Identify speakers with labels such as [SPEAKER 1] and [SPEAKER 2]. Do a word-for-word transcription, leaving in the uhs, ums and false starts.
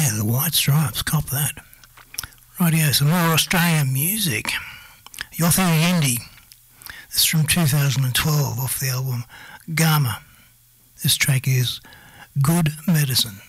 [SPEAKER 1] Yeah, the White Stripes, cop that. Rightio, some more Australian music. You're thinking indie. This is from two thousand twelve off the album Gamma. This track is Good Medicine.